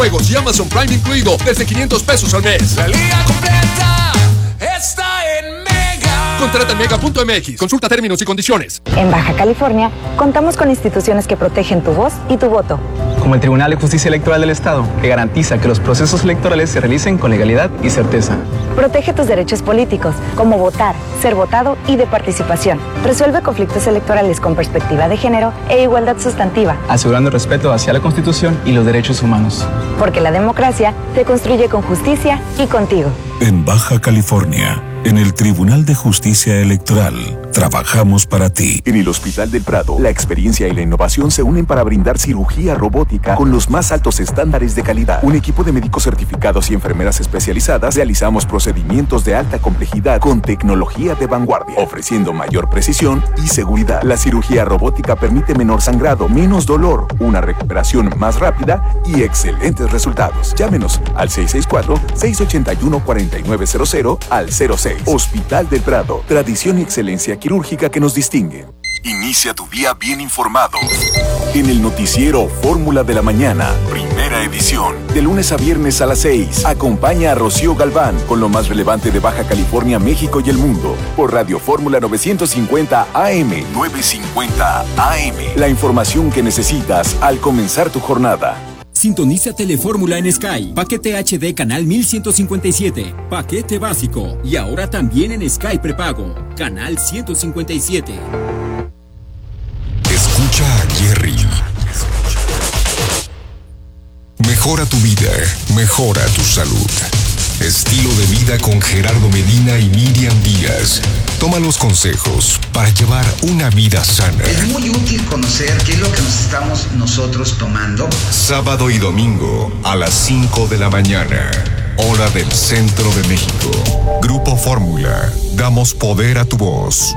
juegos y Amazon Prime incluido desde $500 al mes. La liga completa está en Mega. Contrata en Mega.mx. Consulta términos y condiciones. En Baja California, contamos con instituciones que protegen tu voz y tu voto. Como el Tribunal de Justicia Electoral del Estado, que garantiza que los procesos electorales se realicen con legalidad y certeza. Protege tus derechos políticos, como votar, ser votado y de participación. Resuelve conflictos electorales con perspectiva de género e igualdad sustantiva. Asegurando el respeto hacia la Constitución y los derechos humanos. Porque la democracia se construye con justicia y contigo. En Baja California, en el Tribunal de Justicia Electoral, trabajamos para ti. En el Hospital del Prado, la experiencia y la innovación se unen para brindar cirugía robótica con los más altos estándares de calidad. Un equipo de médicos certificados y enfermeras especializadas realizamos procedimientos de alta complejidad con tecnología de vanguardia, ofreciendo mayor precisión y seguridad. La cirugía robótica permite menor sangrado, menos dolor, una recuperación más rápida y excelentes resultados. Llámenos al 664-681-4900 al 06. Hospital del Prado, tradición y excelencia quirúrgica que nos distinguen. Inicia tu día bien informado. En el noticiero Fórmula de la Mañana, primera edición. De lunes a viernes a las 6. Acompaña a Rocío Galván con lo más relevante de Baja California, México y el mundo. Por Radio Fórmula 950 AM. 950 AM. La información que necesitas al comenzar tu jornada. Sintoniza Telefórmula en Sky. Paquete HD Canal 1157. Paquete básico. Y ahora también en Sky Prepago. Canal 157. Escucha a Jerry. Mejora tu vida. Mejora tu salud. Estilo de vida con Gerardo Medina y Miriam Díaz. Toma los consejos para llevar una vida sana. Es muy útil conocer qué es lo que nos estamos nosotros tomando. Sábado y domingo a las 5 de la mañana. Hora del Centro de México. Grupo Fórmula. Damos poder a tu voz.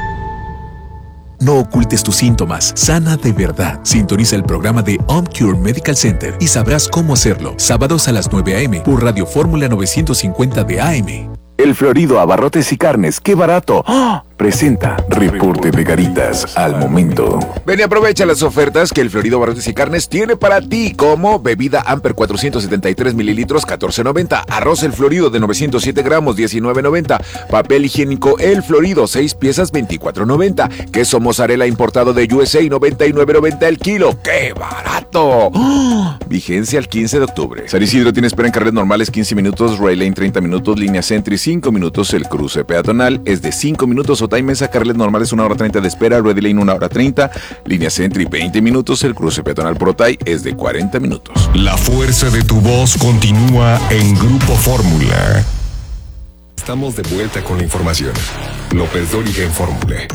No ocultes tus síntomas. Sana de verdad. Sintoniza el programa de OnCure Medical Center y sabrás cómo hacerlo. Sábados a las 9 a.m. por Radio Fórmula 950 de AM. El Florido Abarrotes y Carnes, ¡qué barato! ¡Oh! Presenta Reporte de Garitas al momento. Ven y aprovecha las ofertas que el Florido Abarrotes y Carnes tiene para ti, como bebida Amper 473 mililitros, $14.90, arroz El Florido de 907 gramos, $19.90, papel higiénico El Florido, 6 piezas, $24.90, queso mozzarella importado de USA, $99.90 el kilo, ¡qué barato! ¡Oh! Vigencia al 15 de octubre. San Isidro tiene espera en carriles normales 15 minutos, Rail Lane 30 minutos, línea Sentry 5 minutos, el cruce peatonal es de 5 minutos, Otay Mesa, carriles normales 1 hora 30 de espera, Ready Lane 1 hora 30, línea Sentry 20 minutos, el cruce peatonal por Otay es de 40 minutos. La fuerza de tu voz continúa en Grupo Fórmula. Estamos de vuelta con la información. López Dóriga en Fórmula.